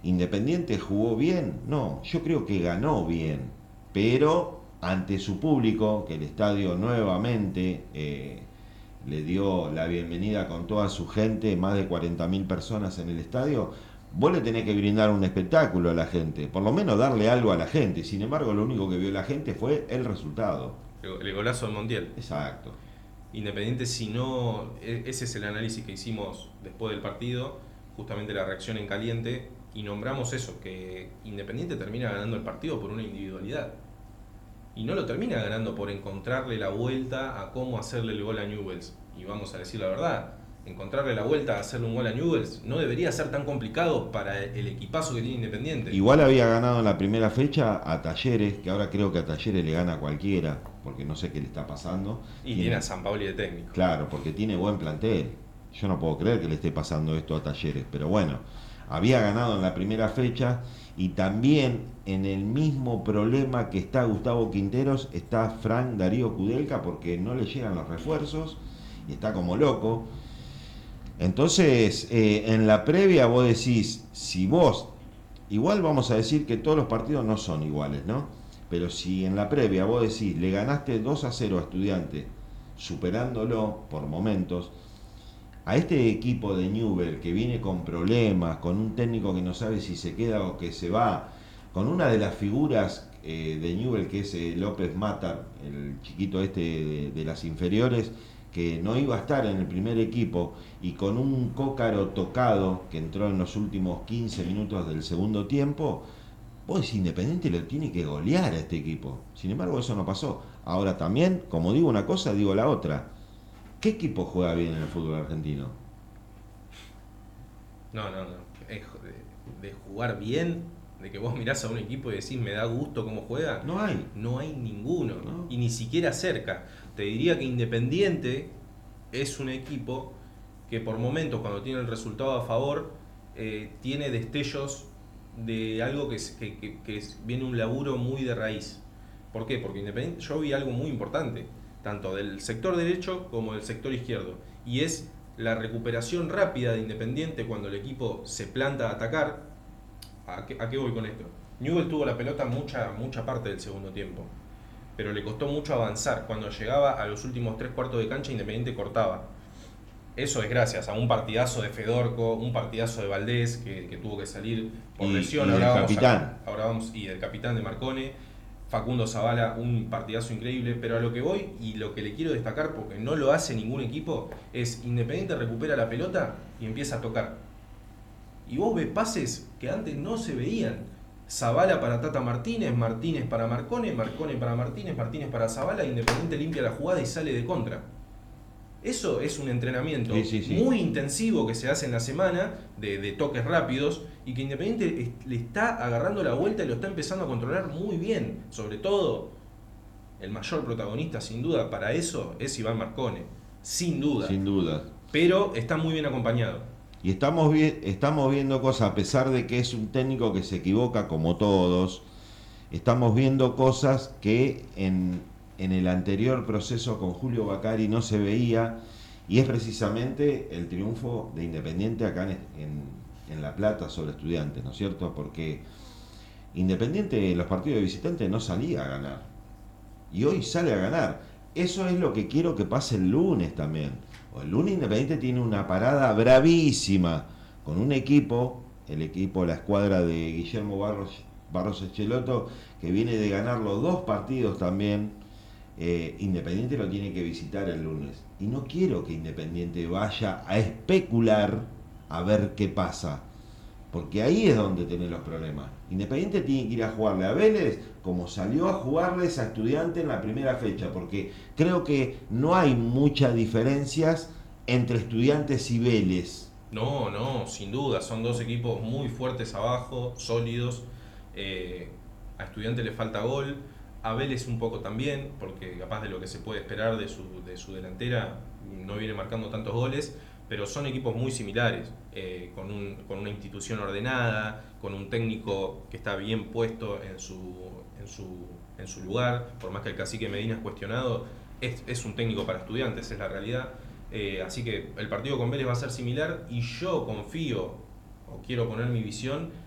¿Independiente jugó bien? No, yo creo que ganó bien, pero ante su público, que el estadio nuevamente le dio la bienvenida con toda su gente, más de 40.000 personas en el estadio, vos le tenés que brindar un espectáculo a la gente, por lo menos darle algo a la gente. Sin embargo, lo único que vio la gente fue el resultado. El golazo del Montiel. Exacto. Independiente, si no, ese es el análisis que hicimos después del partido, justamente la reacción en caliente, y nombramos eso, que Independiente termina ganando el partido por una individualidad. Y no lo termina ganando por encontrarle la vuelta a cómo hacerle el gol a Newell's. Y vamos a decir la verdad, encontrarle la vuelta a hacerle un gol a Newell's no debería ser tan complicado para el equipazo que tiene Independiente. Igual había ganado en la primera fecha a Talleres, que ahora creo que a Talleres le gana a cualquiera, porque no sé qué le está pasando. Y tiene a San Paoli de técnico. Claro, porque tiene buen plantel. Yo no puedo creer que le esté pasando esto a Talleres, pero bueno, había ganado en la primera fecha y también en el mismo problema que está Gustavo Quinteros está Frank Darío Kudelka porque no le llegan los refuerzos y está como loco. Entonces, en la previa vos decís, si vos, igual vamos a decir que todos los partidos no son iguales, ¿no? Pero si en la previa vos decís, le ganaste 2-0 a Estudiantes, superándolo por momentos, a este equipo de Newell que viene con problemas, con un técnico que no sabe si se queda o que se va, con una de las figuras de Newell que es López Matar, el chiquito este de las inferiores, que no iba a estar en el primer equipo, y con un Cócaro tocado que entró en los últimos 15 minutos del segundo tiempo, vos decís, Independiente lo tiene que golear a este equipo. Sin embargo, eso no pasó. Ahora también, como digo una cosa, digo la otra. ¿Qué equipo juega bien en el fútbol argentino? No, no, no. De jugar bien, de que vos mirás a un equipo y decís me da gusto cómo juega, No hay, no hay ninguno. ¿no? Y ni siquiera cerca. Te diría que Independiente es un equipo que por momentos, cuando tiene el resultado a favor, tiene destellos de algo viene un laburo muy de raíz. ¿Por qué? Porque Independiente, yo vi algo muy importante, tanto del sector derecho como del sector izquierdo, y es la recuperación rápida de Independiente cuando el equipo se planta a atacar. ¿A qué voy con esto? Newell tuvo la pelota mucha parte del segundo tiempo, pero le costó mucho avanzar. Cuando llegaba a los últimos tres cuartos de cancha, Independiente cortaba. Eso es gracias a un partidazo de Fedorco, un partidazo de Valdés, que tuvo que salir por lesión. Y del capitán. Ahora vamos, y del capitán de Marcone. Facundo Zavala, un partidazo increíble. Pero a lo que voy y lo que le quiero destacar, porque no lo hace ningún equipo, es Independiente recupera la pelota y empieza a tocar. Y vos ves pases que antes no se veían. Zavala para Tata Martínez, Martínez para Marcone, Marcone para Martínez, Martínez para Zavala, Independiente limpia la jugada y sale de contra. Eso es un entrenamiento Sí, sí, sí. muy intensivo que se hace en la semana, de toques rápidos, y que Independiente le está agarrando la vuelta y lo está empezando a controlar muy bien. Sobre todo, el mayor protagonista sin duda para eso es Iván Marcone, sin duda, Sin duda. pero está muy bien acompañado. Y estamos viendo cosas, a pesar de que es un técnico que se equivoca como todos, estamos viendo cosas que en el anterior proceso con Julio Bacari no se veía, y es precisamente el triunfo de Independiente acá en La Plata sobre Estudiantes, ¿no es cierto? Porque Independiente en los partidos de visitante no salía a ganar, y hoy sale a ganar. Eso es lo que quiero que pase el lunes también. O el lunes Independiente tiene una parada bravísima con un equipo, el equipo, la escuadra de Guillermo Barros Echeloto, que viene de ganar los dos partidos también. Independiente lo tiene que visitar el lunes. Y no quiero que Independiente vaya a especular a ver qué pasa, porque ahí es donde tienen los problemas. Independiente tiene que ir a jugarle a Vélez como salió a jugarles a Estudiantes en la primera fecha, porque creo que no hay muchas diferencias entre Estudiantes y Vélez. No, no, sin duda, son dos equipos muy fuertes abajo, sólidos. A Estudiante le falta gol, a Vélez un poco también, porque capaz de lo que se puede esperar de su delantera no viene marcando tantos goles, pero son equipos muy similares, con una institución ordenada, con un técnico que está bien puesto en su lugar, por más que el cacique Medina es cuestionado, es un técnico para Estudiantes, es la realidad. Así que el partido con Vélez va a ser similar y yo confío, o quiero poner mi visión,